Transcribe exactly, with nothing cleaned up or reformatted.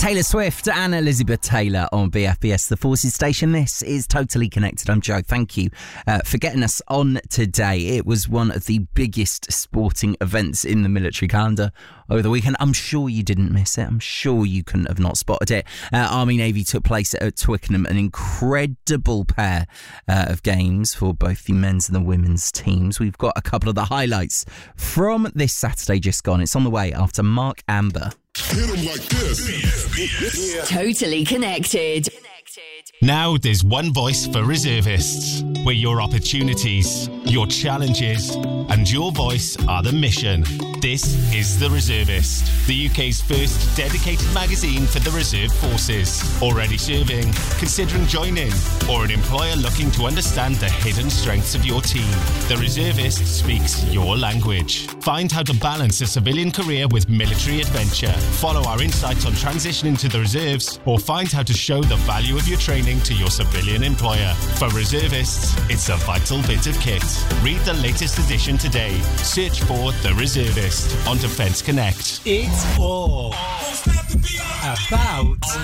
Taylor Swift and Elizabeth Taylor on B F B S, the Forces Station. This is Totally Connected. I'm Joe. Thank you uh, for getting us on today. It was one of the biggest sporting events in the military calendar over the weekend. I'm sure you didn't miss it. I'm sure you couldn't have not spotted it. Uh, Army Navy took place at Twickenham, an incredible pair uh, of games for both the men's and the women's teams. We've got a couple of the highlights from this Saturday just gone. It's on the way after Mark Amber. Hit 'em like this. Totally Connected. Now there's one voice for reservists, where your opportunities, your challenges, and your voice are the mission. This is The Reservist, the U K's first dedicated magazine for the reserve forces. Already serving, considering joining, or an employer looking to understand the hidden strengths of your team. The Reservist speaks your language. Find how to balance a civilian career with military adventure. Follow our insights on transitioning to the reserves, or find how to show the value of your training to your civilian employer. For reservists, it's a vital bit of kit. Read the latest edition today. Search for The Reservist on Defence Connect. It's all about